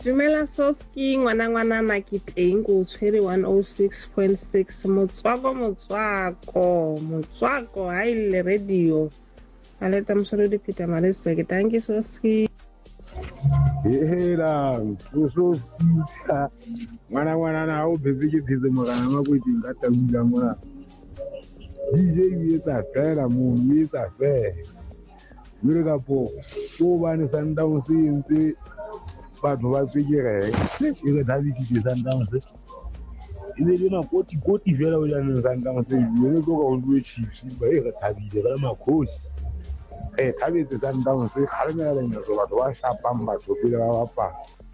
Dumela Soski ngwana ke teng go tshwere 106.6 motswako ha ile radio a leta mosolo di pita malesa ke tanki Soski hela Soski ngwana na o bebe ke phetse mogana ma go tinga ta bula mona DJ o etsa fela mo o etsa fela le ka po o bane Sundowns e ntse batho ba tswekere e re David Sundowns e ne le na koti fela o jana Sundowns e le go go ndwe chiefs ba e re thabile ga makhosi thabetse Sundowns e khalemela le nyo batho ba shapang batho pele ba bapa